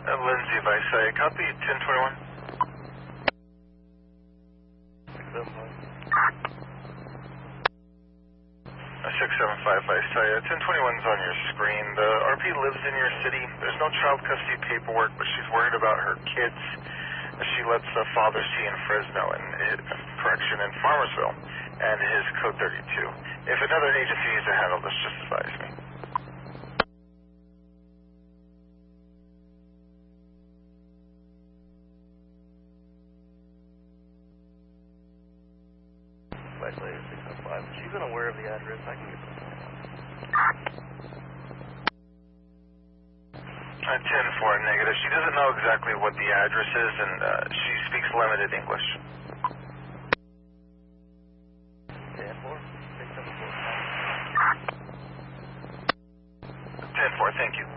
Lindsay Visay, copy 1021. 6755 Visay, 1021's on your screen. The RP lives in your city. There's no child custody paperwork, but she's worried about her kids. She lets the father see in Fresno and in Farmersville, and his code 32. If another agency needs to handle this, just advise me. Visay 605. She's unaware of the address. I can get this. 10-4 negative. She doesn't know exactly what the address is, and she speaks limited English. 10-4, 674. 10-4, thank you.